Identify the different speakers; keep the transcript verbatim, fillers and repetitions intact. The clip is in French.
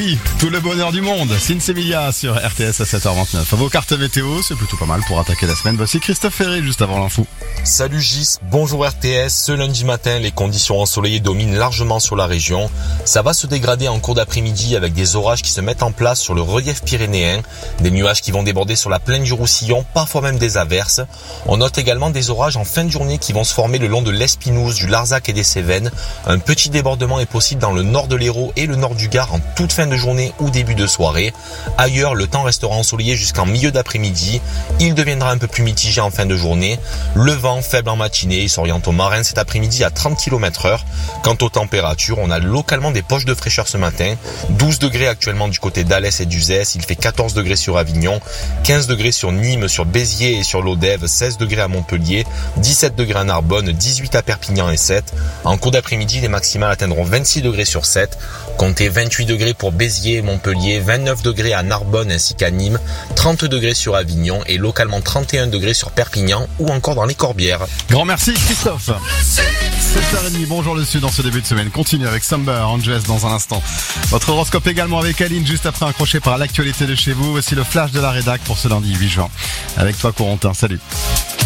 Speaker 1: lundi, tout le bonheur du monde. Sinsemilia sur R T S à sept heures vingt-neuf. À vos cartes météo, c'est plutôt pas mal pour attaquer la semaine. Voici Christophe Ferré juste avant l'info.
Speaker 2: Salut Gis, bonjour R T S. Ce lundi matin, les conditions ensoleillées dominent largement sur la région. Ça va se dégrader en cours d'après-midi avec des orages qui se mettent en place sur le relief pyrénéen. Des nuages qui vont déborder sur la plaine du Roussillon, parfois même des averses. On note également des orages en fin de journée qui vont se former le long de l'Espinouse, du Larzac et des Cévennes. Un petit débordement est possible dans le nord de l'Hérault et le nord du Gard en toute fin de journée ou début de soirée. Ailleurs, le temps restera ensoleillé jusqu'en milieu d'après-midi. Il deviendra un peu plus mitigé en fin de journée. Le vent faible en matinée, il s'oriente au marin cet après-midi à trente kilomètres heure. Quant aux températures, on a localement des poches de fraîcheur ce matin. douze degrés actuellement du côté d'Alès et d'Uzès. Il fait quatorze degrés sur Avignon, quinze degrés sur Nîmes, sur Béziers et sur l'Odève, seize degrés à Montpellier, dix-sept degrés à Narbonne, dix-huit à Perpignan et Sète. En cours d'après-midi, les maximales atteindront vingt-six degrés sur Sète. Comptez vingt-huit degrés pour Béziers et Montpellier, vingt-neuf degrés à Narbonne ainsi qu'à Nîmes, trente degrés sur Avignon et localement trente et un degrés sur Perpignan ou encore dans les Corbières.
Speaker 1: Grand merci Christophe. sept heures trente, bonjour le Sud en ce début de semaine. Continue avec Summer Angels dans un instant. Votre horoscope également avec Aline juste après un crochet par l'actualité de chez vous. Voici le flash de la rédac pour ce lundi huit juin. Avec toi Corentin, salut.